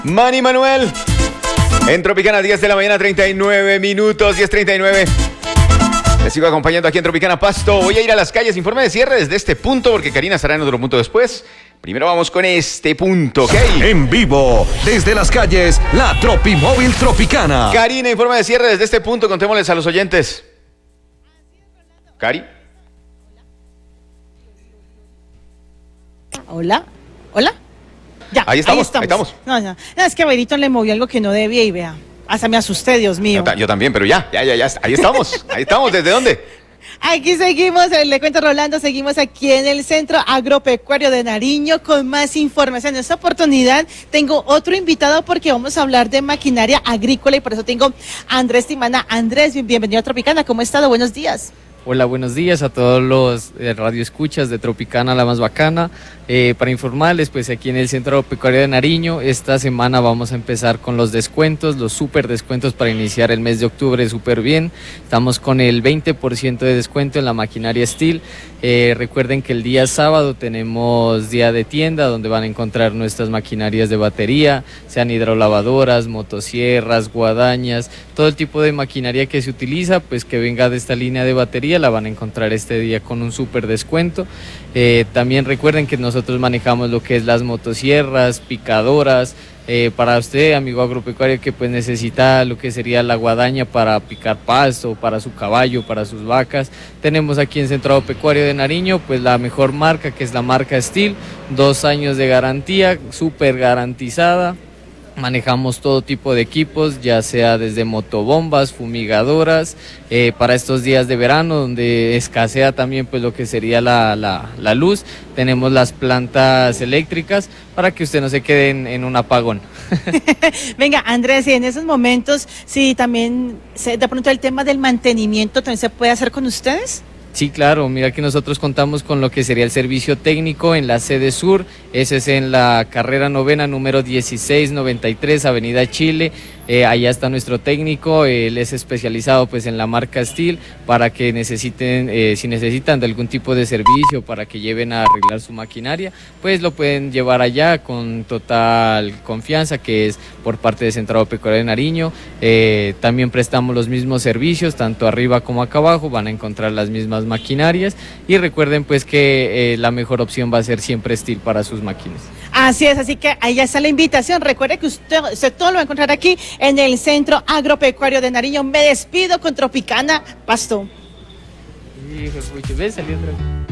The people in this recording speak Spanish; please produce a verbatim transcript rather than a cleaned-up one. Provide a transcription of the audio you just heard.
Manny Manuel. En Tropicana, diez de la mañana, treinta y nueve minutos, diez treinta y nueve. Les sigo acompañando aquí en Tropicana Pasto. Voy a ir a las calles. Informe de cierre desde este punto, porque Karina estará en otro punto después. Primero vamos con este punto, ¿ok? En vivo, desde las calles, la Tropimóvil Tropicana. Karina, informe de cierre desde este punto. Contémosles a los oyentes. Cari. Hola, hola. Ya, ahí estamos, ahí estamos. Ahí estamos. No, no, no, es que Berito le movió algo que no debía y vea. Hasta me asusté, Dios mío. Yo, yo también, pero ya, ya, ya, ya. Ahí estamos, ahí estamos. ¿Desde dónde? Aquí seguimos, le cuento Rolando, seguimos aquí en el Centro Agropecuario de Nariño con más información. En esta oportunidad tengo otro invitado porque vamos a hablar de maquinaria agrícola y por eso tengo a Andrés Timana. Andrés, bienvenido a Tropicana, ¿cómo ha estado? Buenos días. Hola, buenos días a todos los eh, radioescuchas de Tropicana, la más bacana. Eh, para informarles, pues aquí en el Centro Agropecuario de Nariño, esta semana vamos a empezar con los descuentos, los super descuentos para iniciar el mes de octubre súper bien. Estamos con el veinte por ciento de descuento en la maquinaria Steel. Eh, recuerden que el día sábado tenemos día de tienda donde van a encontrar nuestras maquinarias de batería, sean hidrolavadoras, motosierras, guadañas, todo el tipo de maquinaria que se utiliza, pues que venga de esta línea de batería, la van a encontrar este día con un súper descuento. Eh, también recuerden que nosotros manejamos lo que es las motosierras, picadoras. Eh, para usted, amigo agropecuario, que pues necesita lo que sería la guadaña para picar pasto, para su caballo, para sus vacas, tenemos aquí en Centro Agropecuario de Nariño pues la mejor marca, que es la marca Steel, dos años de garantía, súper garantizada. Manejamos todo tipo de equipos, ya sea desde motobombas, fumigadoras, eh, para estos días de verano donde escasea también pues lo que sería la, la, la luz. Tenemos las plantas eléctricas para que usted no se quede en, en un apagón. Venga, Andrés, y en esos momentos, sí, también se, de pronto el tema del mantenimiento también se puede hacer con ustedes. Sí, claro, mira que nosotros contamos con lo que sería el servicio técnico en la sede sur, ese es en la carrera novena número dieciséis noventa y tres, Avenida Chile. Eh, allá está nuestro técnico, él es especializado pues en la marca Steel para que necesiten, eh, si necesitan de algún tipo de servicio para que lleven a arreglar su maquinaria, pues lo pueden llevar allá con total confianza, que es por parte de Centro Agropecuario de Nariño. Eh, también prestamos los mismos servicios, tanto arriba como acá abajo, van a encontrar las mismas maquinarias y recuerden pues que eh, la mejor opción va a ser siempre Steel para sus máquinas. Así es, así que ahí ya está la invitación. Recuerde que usted, usted todo lo va a encontrar aquí en el Centro Agropecuario de Nariño. Me despido con Tropicana Pasto. Hijo, ¿ves saliendo?